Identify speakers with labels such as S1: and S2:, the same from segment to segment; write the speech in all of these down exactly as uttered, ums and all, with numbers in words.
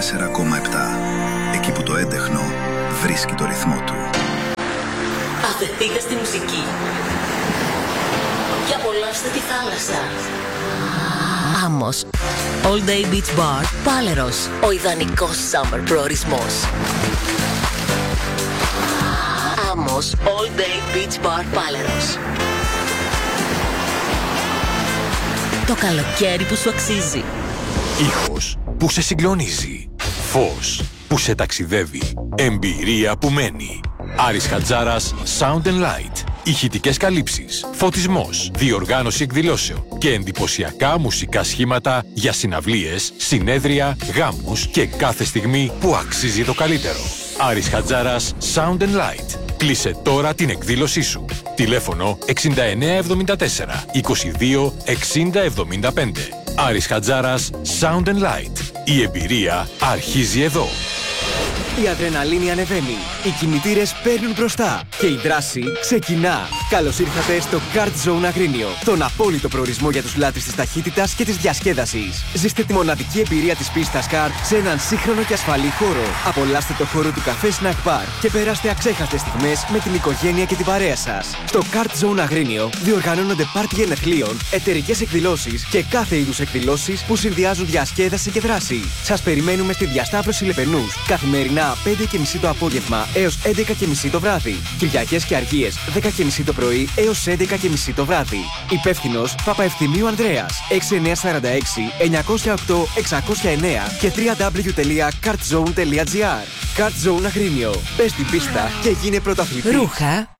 S1: τέσσερα κόμμα επτά. Εκεί που το έντεχνο βρίσκει το ρυθμό του.
S2: Αφεθείτε στη μουσική και απολαύστε τη θάλασσα. Άμμος All Day Beach Bar Πάλερος. Ο ιδανικός summer προορισμός. Άμμος All Day Beach Bar Πάλερος. Το καλοκαίρι που σου αξίζει.
S3: Ήχος που σε συγκλονίζει. Φως που σε ταξιδεύει. Εμπειρία που μένει. Άρης Χατζάρας Sound and Light. Ηχητικές καλύψεις, φωτισμός, διοργάνωση εκδηλώσεων και εντυπωσιακά μουσικά σχήματα για συναυλίες, συνέδρια, γάμους και κάθε στιγμή που αξίζει το καλύτερο. Άρης Χατζάρας Sound and Light. Κλείσε τώρα την εκδήλωσή σου. Τηλέφωνο εξήντα εννέα εβδομήντα τέσσερα είκοσι δύο εξήντα εβδομήντα πέντε. Άρης Χατζάρας Sound and Light. Η εμπειρία αρχίζει εδώ.
S4: Η αδρεναλίνη ανεβαίνει, οι κινητήρες παίρνουν μπροστά και η δράση ξεκινά. Καλώς ήρθατε στο Kart Zone Αγρίνιο, τον απόλυτο προορισμό για τους λάτρεις της ταχύτητας και της διασκέδασης. Ζήστε τη μοναδική εμπειρία της πίστας Kart σε έναν σύγχρονο και ασφαλή χώρο. Απολαύστε το χώρο του καφέ Snack Bar και περάστε αξέχαστες στιγμές με την οικογένεια και την παρέα σας. Στο Kart Zone Αγρίνιο διοργανώνονται πάρτι γενεθλίων, εταιρικές εκδηλώσεις και κάθε είδους εκδηλώσεις που συνδυάζουν διασκέδαση και δράση. Σας περιμένουμε στη διασταύρωση Λεπενούς καθημερινά πέντε και μισή το απόγευμα έως έντεκα και μισή το βράδυ. Κυριακές και Αργίες δέκα και μισή το πρωί έως έντεκα και μισή το βράδυ. Υπεύθυνος Παπαευθυμίου Ανδρέας έξι εννιά τέσσερα έξι εννιά μηδέν οκτώ έξι μηδέν εννιά και double-u double-u double-u τελεία kartzone τελεία gr. Kart Zone Αγρίνιο. Πες την πίστα και γίνε πρωταθλητής.
S5: Ρούχα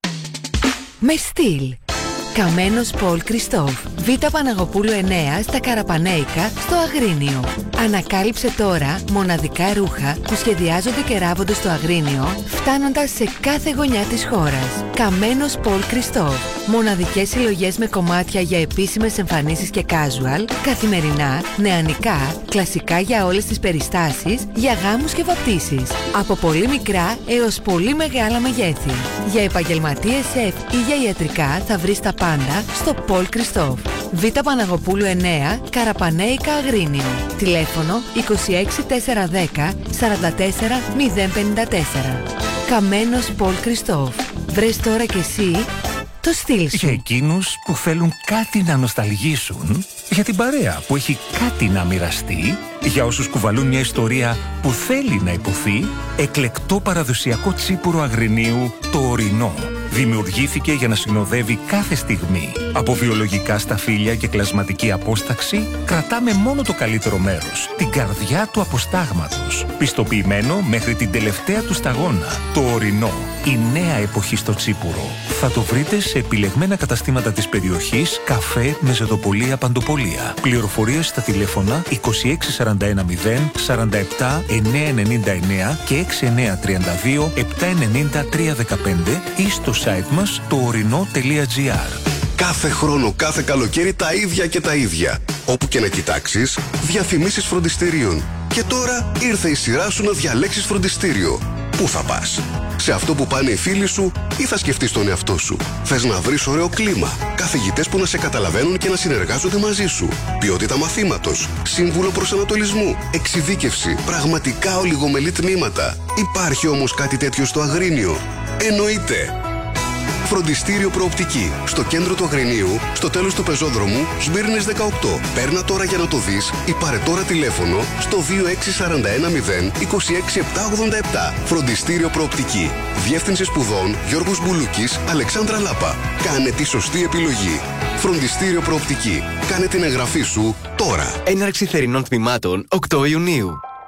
S5: με στυλ. Καμένος Πολ Κριστόφ. Β' Παναγοπούλου εννέα στα Καραπανέικα στο Αγρίνιο. Ανακάλυψε τώρα μοναδικά ρούχα που σχεδιάζονται και ράβονται στο Αγρίνιο, φτάνοντας σε κάθε γωνιά της χώρας. Καμένος Πολ Κριστόφ. Μοναδικές συλλογές με κομμάτια για επίσημες εμφανίσεις και casual, καθημερινά, νεανικά, κλασικά για όλες τις περιστάσεις, για γάμους και βαπτίσεις. Από πολύ μικρά έως πολύ μεγάλα μεγέθη. Για επαγγελματίες σεφ ή για ιατρικά θα βρεις τα πάντα στο Πολ Κριστόφ. Β' Παναγοπούλου εννέα, Καραπανέικα Αγρίνιο. Τηλέφωνο είκοσι έξι τετρακόσια δέκα σαράντα τέσσερα μηδέν πενήντα τέσσερα. Καμένος Πολ Κριστόφ. Βρες τώρα κι εσύ το στυλ σου.
S6: Για εκείνους που θέλουν κάτι να νοσταλγήσουν, για την παρέα που έχει κάτι να μοιραστεί, για όσους κουβαλούν μια ιστορία που θέλει να υποθεί, εκλεκτό παραδοσιακό τσίπουρο Αγρινίου, το ορεινό. Δημιουργήθηκε για να συνοδεύει κάθε στιγμή. Από βιολογικά σταφύλια και κλασματική απόσταξη, κρατάμε μόνο το καλύτερο μέρος, την καρδιά του αποστάγματος. Πιστοποιημένο μέχρι την τελευταία του σταγόνα. Το ορεινό, η νέα εποχή στο τσίπουρο. Θα το βρείτε σε επιλεγμένα καταστήματα της περιοχής, καφέ, μεζεδοπολία, παντοπολία. Πληροφορίες στα τηλέφωνα είκοσι έξι σαράντα ένα μηδέν σαράντα επτά εννιακόσια ενενήντα εννέα και έξι εννιακόσια τριάντα δύο επτακόσια ενενήντα τριακόσια δεκαπέντε ή στο site μας το ορεινό τελεία gr.
S7: Κάθε χρόνο, κάθε καλοκαίρι τα ίδια και τα ίδια. Όπου και να κοιτάξεις, διαφημίσεις φροντιστηρίων. Και τώρα ήρθε η σειρά σου να διαλέξεις φροντιστήριο. Πού θα πας? Σε αυτό που πάνε οι φίλοι σου ή θα σκεφτείς τον εαυτό σου? Θες να βρεις ωραίο κλίμα, καθηγητές που να σε καταλαβαίνουν και να συνεργάζονται μαζί σου, ποιότητα μαθήματος, σύμβουλο προσανατολισμού, εξειδίκευση, πραγματικά ολιγομελή τμήματα. Υπάρχει όμως κάτι τέτοιο στο Αγρίνιο? Εννοείται! Φροντιστήριο Προοπτική. Στο κέντρο του Αγρινίου, στο τέλος του πεζόδρομου, Σμύρνης δεκαοκτώ. Παίρνα τώρα για να το δεις ή πάρε τώρα τηλέφωνο στο δύο έξι σαράντα ένα μηδέν είκοσι έξι επτακόσια ογδόντα επτά. Φροντιστήριο Προοπτική. Διεύθυνση σπουδών Γιώργος Μπουλούκης, Αλεξάνδρα Λάπα. Κάνε τη σωστή επιλογή. Φροντιστήριο Προοπτική. Κάνε την εγγραφή σου τώρα.
S4: Έναρξη θερινών τμήματων οκτώ Ιουνίου.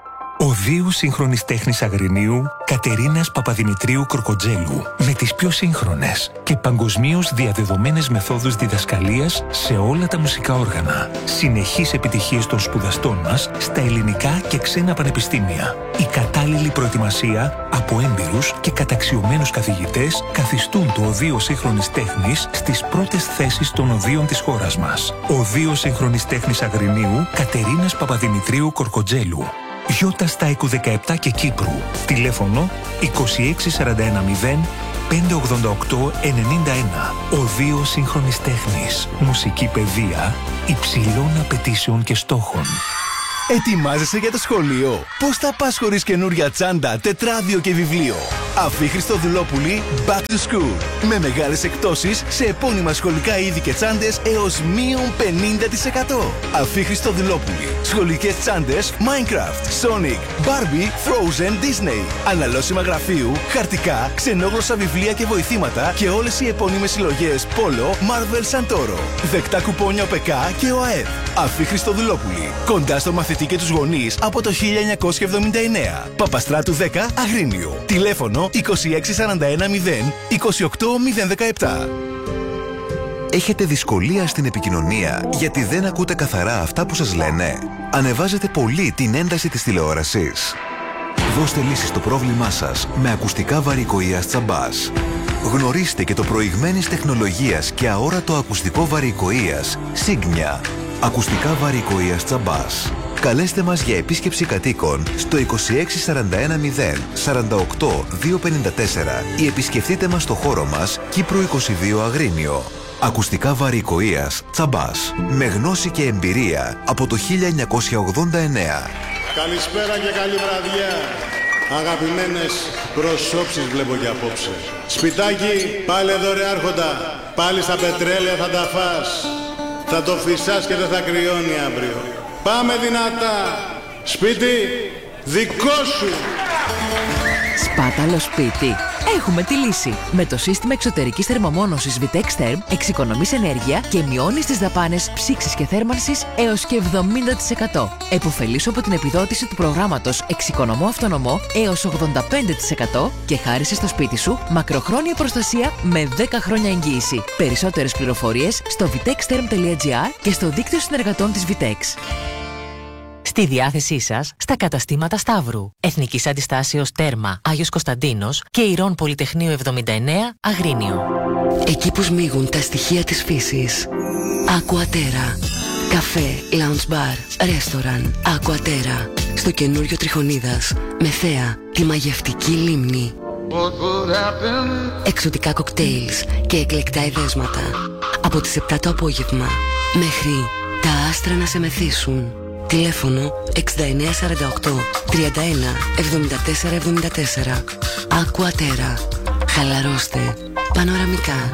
S6: Οδείου σύγχρονης τέχνης Αγρινίου Κατερίνας Παπαδημητρίου Κροκοτζέλου, με τις πιο σύγχρονες και παγκοσμίως διαδεδομένες μεθόδους διδασκαλίας σε όλα τα μουσικά όργανα. Συνεχείς επιτυχίες των σπουδαστών μας στα ελληνικά και ξένα πανεπιστήμια. Η κατάλληλη προετοιμασία από έμπειρους και καταξιωμένους καθηγητές καθιστούν το Οδείο Σύγχρονης Τέχνης στις πρώτες θέσεις των οδείων της χώρας μας. Οδείο Σύγχρονης Τέχνης Αγρινίου Κατερίνας Παπαδημητρίου Κροκοτζέλου. Γιώτα Στάικου δεκαεπτά και Κύπρου. Τηλέφωνο είκοσι έξι σαράντα ένα μηδέν πεντακόσια ογδόντα οκτώ ενενήντα ένα. Οδείο Σύγχρονης Τέχνης. Μουσική παιδεία υψηλών απαιτήσεων και στόχων.
S8: Ετοιμάζεσαι για το σχολείο? Πώς θα πας χωρίς καινούρια τσάντα, τετράδιο και βιβλίο? Αφή Χριστοδουλόπουλη Back to School. Με μεγάλες εκπτώσεις σε επώνυμα σχολικά είδη και τσάντες έως μείον πενήντα τοις εκατό. Αφή Χριστοδουλόπουλη. Σχολικές τσάντες Minecraft, Sonic, Barbie, Frozen, Disney. Αναλώσιμα γραφείου, χαρτικά, ξενόγλωσσα βιβλία και βοηθήματα και όλες οι επώνυμες συλλογές Polo, Marvel, Santoro. Δεκτά κουπόνια ΟΠΕΚΑ και ΟΑΕΔ. Αφή Χριστοδουλόπουλη. Κοντά στο μαθητή και τους γονείς από το χίλια εννιακόσια εβδομήντα εννέα. Παπαστράτου δέκα, Αγρίνιο. Τηλέφωνο είκοσι έξι σαράντα ένα μηδέν είκοσι οκτώ μηδέν δεκαεπτά.
S1: Έχετε δυσκολία στην επικοινωνία γιατί δεν ακούτε καθαρά αυτά που σας λένε? Ανεβάζετε πολύ την ένταση της τηλεόρασης? Δώστε λύση στο πρόβλημά σας με ακουστικά βαρυκοΐας Τσαμπάς. Γνωρίστε και το προηγμένης τεχνολογίας και αόρατο ακουστικό βαρυκοΐας Signia. Ακουστικά βαρυκοΐας Τσαμπάς. Καλέστε μας για επίσκεψη κατοίκων στο είκοσι έξι σαράντα ένα μηδέν σαράντα οκτώ διακόσια πενήντα τέσσερα ή επισκεφτείτε μας στο χώρο μας Κύπρο είκοσι δύο Αγρίνιο. Ακουστικά βαρυκοΐας Τσαμπάς. Με γνώση και εμπειρία από το χίλια εννιακόσια ογδόντα εννέα.
S9: Καλησπέρα και καλή βραδιά. Αγαπημένες προσώψεις βλέπω και απόψε. Σπιτάκι, πάλι εδώ ρε άρχοντα. Πάλι στα πετρέλαια θα τα φας. Θα το φυσάς και δεν θα κρυώνει αύριο. Πάμε δυνατά. Σπίτι, δικό σου.
S10: Σπάταλο σπίτι. Έχουμε τη λύση. Με το σύστημα εξωτερικής θερμομόνωσης Vitex Therm εξοικονομείς ενέργεια και μειώνεις τις δαπάνες ψήξης και θέρμανσης έως και εβδομήντα τοις εκατό. Εποφελήσου από την επιδότηση του προγράμματος Εξοικονομώ Αυτονομό έως ογδόντα πέντε τοις εκατό και χάρισε στο σπίτι σου μακροχρόνια προστασία με δέκα χρόνια εγγύηση. Περισσότερες πληροφορίες στο vitextherm τελεία gr και στο δίκτυο συνεργατών της Vitex. Στη διάθεσή σας στα καταστήματα Σταύρου, Εθνικής Αντιστάσεως Τέρμα Άγιος Κωνσταντίνος και Ηρών Πολυτεχνείου εβδομήντα εννέα Αγρίνιο.
S11: Εκεί που σμίγουν τα στοιχεία της φύσης. Aquaterra. Καφέ, lounge bar, ρέστοραν. Aquaterra. Στο καινούριο Τριχονίδας. Με θέα τη μαγευτική λίμνη. Εξωτικά κοκτέιλς και εκλεκτά εδέσματα. Από τις επτά το απόγευμα μέχρι τα άστρα να σε μεθύσουν. Τηλέφωνο εξήντα εννέα σαράντα οκτώ τριάντα ένα εβδομήντα τέσσερα εβδομήντα τέσσερα. Aquaterra. Χαλαρώστε πανοραμικά.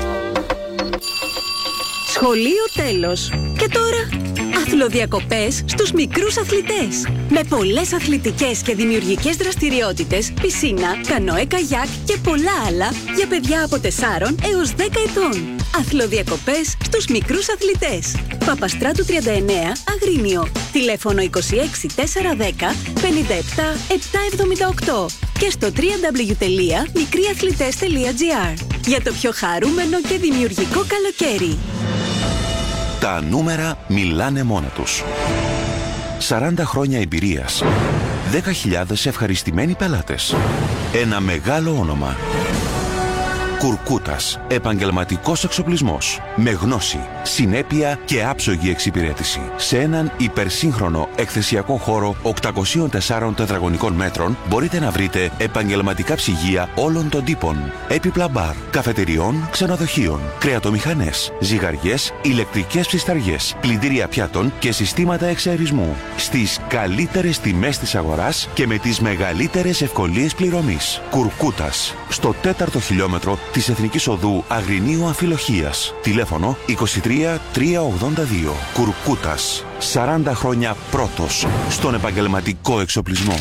S12: Σχολείο τέλος. Και τώρα αθλοδιακοπές στους μικρούς αθλητές. Με πολλές αθλητικές και δημιουργικές δραστηριότητες, πισίνα, κανόε καγιάκ και πολλά άλλα για παιδιά από τεσσάρων έως δέκα ετών. Αθλοδιακοπές στους μικρούς αθλητές. Παπαστράτου τριάντα εννέα Αγρίνιο. Τηλέφωνο είκοσι έξι τετρακόσια δέκα πενήντα επτά επτακόσια εβδομήντα οκτώ και στο double-u double-u double-u τελεία μικρίαθλητές τελεία gr για το πιο χαρούμενο και δημιουργικό καλοκαίρι.
S13: Τα νούμερα μιλάνε μόνα τους. σαράντα χρόνια εμπειρίας. δέκα χιλιάδες ευχαριστημένοι πελάτες. Ένα μεγάλο όνομα. Κουρκούτας. Επαγγελματικός εξοπλισμός. Με γνώση, συνέπεια και άψογη εξυπηρέτηση. Σε έναν υπερσύγχρονο εκθεσιακό χώρο οκτακόσιων τεσσάρων τετραγωνικών μέτρων μπορείτε να βρείτε επαγγελματικά ψυγεία όλων των τύπων. Έπιπλα μπαρ, καφετεριών, ξενοδοχείων, κρεατομηχανές, ζυγαριές, ηλεκτρικές ψισταριές, πλυντήρια πιάτων και συστήματα εξαερισμού. Στις καλύτερες τιμές της αγοράς και με τις μεγαλύτερες ευκολίες πληρωμής. Κουρκούτας. Στο τέταρτο χιλιόμετρο της Εθνικής Οδού Αγρινίου Αμφιλοχίας. Τηλέφωνο είκοσι τρία τριακόσια ογδόντα δύο. Κουρκούτας. σαράντα χρόνια πρώτος στον επαγγελματικό εξοπλισμό.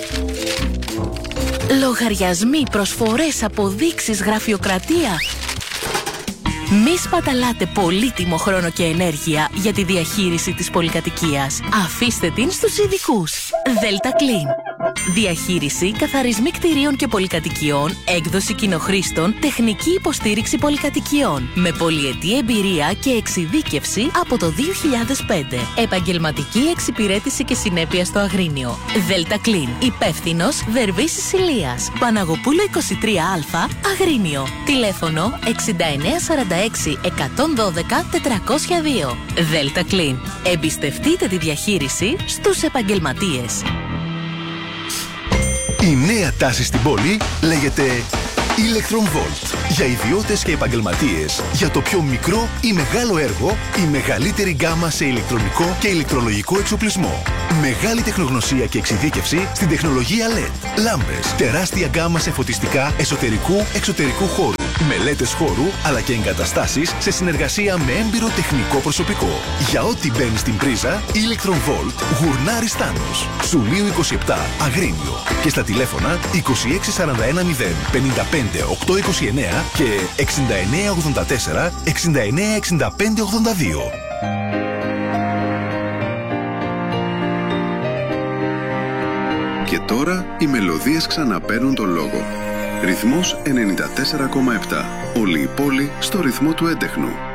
S14: Λογαριασμοί, προσφορές, αποδείξεις, γραφειοκρατία. Μη σπαταλάτε πολύτιμο χρόνο και ενέργεια για τη διαχείριση της πολυκατοικίας. Αφήστε την στους ειδικούς. Delta Clean. Διαχείριση, καθαρισμοί κτηρίων και πολυκατοικιών, έκδοση κοινοχρήστων, τεχνική υποστήριξη πολυκατοικιών. Με πολυετή εμπειρία και εξειδίκευση από το δύο χιλιάδες πέντε. Επαγγελματική εξυπηρέτηση και συνέπεια στο Αγρίνιο. Delta Clean. Υπεύθυνος Δερβίσης Ηλίας. Παναγοπούλου είκοσι τρία Α, Αγρίνιο. Τηλέφωνο εξήντα εννέα σαράντα έξι εκατόν δώδεκα τετρακόσια δύο. Delta Clean. Εμπιστευτείτε τη διαχείριση στους επαγγελματίες.
S8: Η νέα τάση στην πόλη λέγεται Electron Volt. Για ιδιώτες και επαγγελματίες. Για το πιο μικρό ή μεγάλο έργο, η μεγαλύτερη γκάμα σε ηλεκτρονικό και ηλεκτρολογικό εξοπλισμό. Μεγάλη τεχνογνωσία και εξειδίκευση στην τεχνολογία ελ ι ντι. Λάμπες. Τεράστια γκάμα σε φωτιστικά εσωτερικού εξωτερικού χώρου. Μελέτες χώρου αλλά και εγκαταστάσεις σε συνεργασία με έμπειρο τεχνικό προσωπικό. Για ό,τι μπαίνει στην πρίζα, Electron Volt Γουρνάρης Στάνος. Σουλίου είκοσι επτά, Αγρίνιο. Και στα τηλέφωνα είκοσι έξι σαράντα ένα μηδέν πενήντα πέντε οκτακόσια είκοσι εννέα και εξήντα εννέα ογδόντα τέσσερα εξήντα εννέα εξήντα πέντε ογδόντα δύο.
S7: Και τώρα οι μελωδίες ξαναπαίρνουν τον λόγο. Ρυθμός ενενήντα τέσσερα κόμμα επτά. Όλη η πόλη στο ρυθμό του έντεχνου.